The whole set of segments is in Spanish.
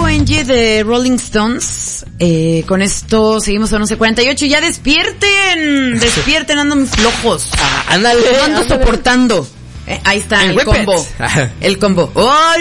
tiempo, Angie, de Rolling Stones. Con esto seguimos a 11:48. ¡Ya despierten! ¡Despierten! Andan flojos. Ándale. No ando soportando. Ahí está el combo. El combo.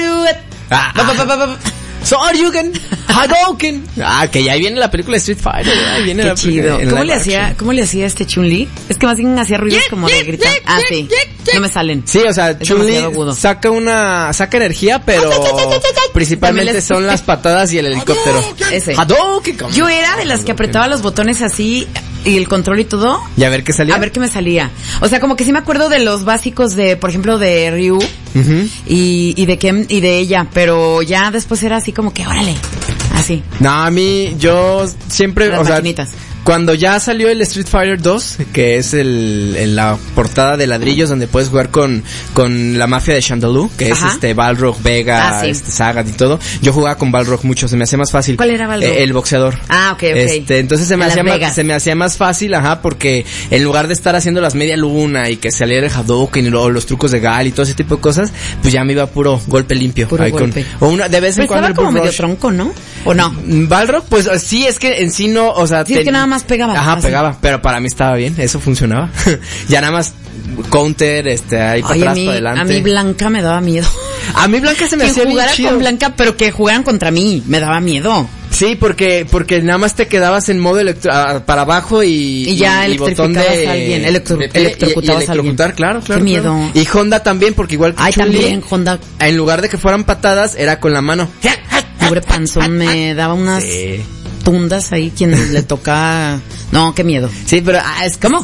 Soryuken, Hadouken. Que ya viene la película de Street Fighter. Ahí viene. Qué chido. ¿Cómo le hacía este Chun-Li? Es que más bien hacía ruidos como de gritar. Sí. No me salen. Sí, o sea, Chun-Li saca energía, pero principalmente son las patadas y el helicóptero. Ese. Hadouken. Yo era de las que apretaba los botones así y el control y todo. ¿Y a ver qué salía? A ver qué me salía. O sea, como que sí me acuerdo de los básicos de, por ejemplo, de Ryu. Y de Ken y de ella, pero ya después era así como que órale, así. No, a mí, yo siempre, las maquinitas. Cuando ya salió el Street Fighter 2, que es la portada de ladrillos donde puedes jugar con la mafia de Chandelú, que es Balrog, Vega, Sagat y todo. Yo jugaba con Balrog mucho, se me hacía más fácil. ¿Cuál era Balrog? El boxeador. Okay. Entonces se me hacía más fácil, porque en lugar de estar haciendo las media luna y que saliera el Hadouken o los trucos de Gal y todo ese tipo de cosas, pues ya me iba puro golpe limpio. Puro golpe. De vez en cuando estaba como medio tronco, ¿no? ¿O no? Balrog, pues sí, es que en sí no, o sea... Sí, es que nada más pegaba. Pegaba, pero para mí estaba bien, eso funcionaba. Ya nada más counter, ahí para atrás, para adelante. A mí Blanca me daba miedo. A mí Blanca se me hacía bien chido. Que jugara con Blanca, pero que jugaran contra mí, me daba miedo. Sí, porque nada más te quedabas en modo para abajo y ya electrificabas a alguien, electrocutabas a alguien. Claro. Qué miedo. Y Honda también, porque igual que Chun-Li, también Honda. En lugar de que fueran patadas, era con la mano. Pobre panzón, me daba unas tundas ahí quien le toca. No, qué miedo. Sí, pero es como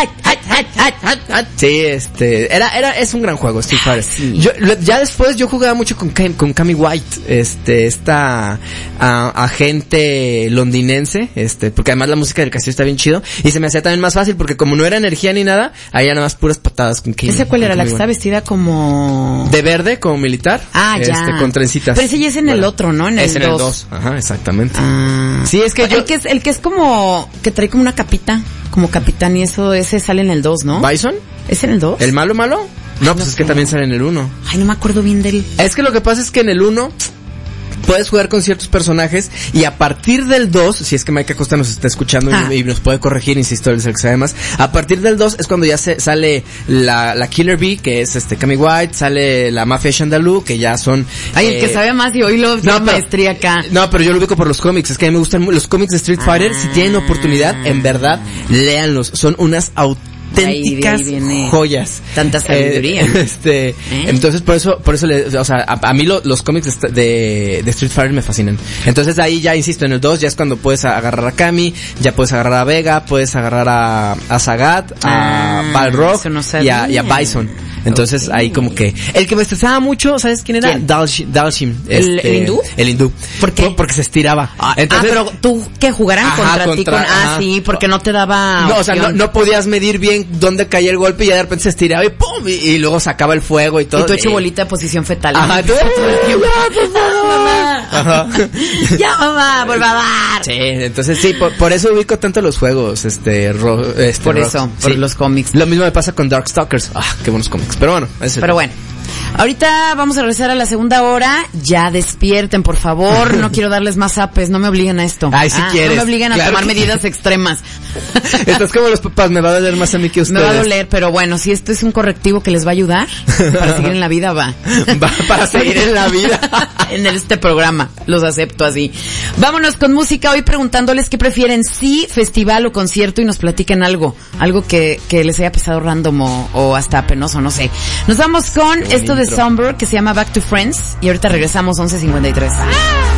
sí, es un gran juego Street Fighter. Sí. Ya después yo jugaba mucho con Cammy White, esta agente londinense, porque además la música del castillo está bien chido y se me hacía también más fácil porque como no era energía ni nada, ahí nada más puras patadas con Cammy. ¿Esa cuál era? La que está vestida como de verde, como militar. Ya. Con trencitas. Pero ese ya es en el otro, ¿no? En el 2. Es en el 2. Ajá, exactamente. Sí, es que el que es como que trae como una capita, como capitán, y ese sale en el 2, ¿no? ¿Bison? ¿Es en el 2? ¿El malo? No, pues es que también sale en el 1. Ay, no me acuerdo bien de él. Es que lo que pasa es que en el 1 puedes jugar con ciertos personajes y a partir del 2, si es que Mike Acosta nos está escuchando y nos puede corregir, insisto, él es el que sabe más, a partir del 2 es cuando ya sale la Killer Bee, que es Cammy White, sale la Mafia Chandelú, que ya son... el que sabe más y hoy lo maestría acá. No, pero yo lo ubico por los cómics, es que a mí me gustan los cómics de Street Fighter, si tienen oportunidad, en verdad, léanlos, son unas auténticas joyas. Tanta sabiduría. Entonces por eso a mí los cómics de Street Fighter me fascinan. Entonces ahí ya insisto, en el 2 ya es cuando puedes agarrar a Kami, ya puedes agarrar a Vega, puedes agarrar a Sagat, a Balrog y a Bison. Entonces ahí como que el que me estresaba mucho, ¿sabes quién era? Dalshim. ¿El hindú? El hindú. ¿Por qué? Porque se estiraba. Entonces, pero tú que jugaran contra ti sí, porque no te daba no, opción. O sea, no podías medir bien dónde caía el golpe y ya de repente se estiraba y ¡pum! Y luego sacaba el fuego y todo. Y tú hecho bolita de posición fetal. Ajá, tú, mamá. Ya, mamá, por favor. Sí, entonces sí, por eso ubico tanto los juegos, por eso, por los cómics. Lo mismo me pasa con Darkstalkers. Qué buenos cómics. Pero bueno, bueno. Ahorita vamos a regresar a la segunda hora. Ya despierten, por favor. No quiero darles más apes. No me obliguen a esto. Ay, si quieres. No me obliguen a tomar medidas extremas. Estás como los papás. Me va a doler más a mí que a ustedes. Me va a doler, pero bueno, si esto es un correctivo que les va a ayudar para seguir en la vida, va para seguir en la vida. En este programa. Los acepto así. Vámonos con música. Hoy preguntándoles qué prefieren, si festival o concierto, y nos platiquen algo que les haya pesado random o hasta penoso, no sé. Nos vamos con esto de Somber, que se llama Back to Friends, y ahorita regresamos 11:53.